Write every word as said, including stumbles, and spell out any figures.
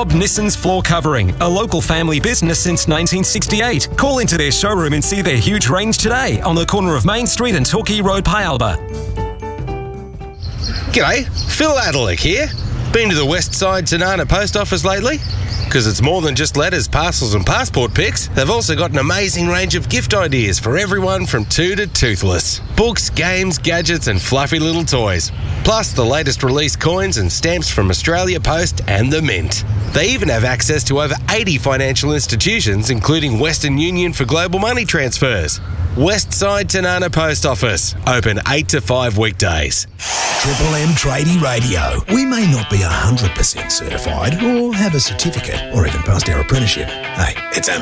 Rob Nissan's Floor Covering, a local family business since nineteen sixty-eight. Call into their showroom and see their huge range today on the corner of Main Street and Torquay Road, Pyalba. G'day, Phil Adelick here. Been to the West Side Tanana Post Office lately? Because it's more than just letters, parcels and passport pics. They've also got an amazing range of gift ideas for everyone from two to toothless. Books, games, gadgets and fluffy little toys. Plus the latest release coins and stamps from Australia Post and the Mint. They even have access to over eighty financial institutions, including Western Union for global money transfers. West Side Tanana Post Office, open eight to five weekdays. Triple M Tradie Radio. We may not be one hundred percent certified or have a certificate or even passed our apprenticeship. Hey, it's only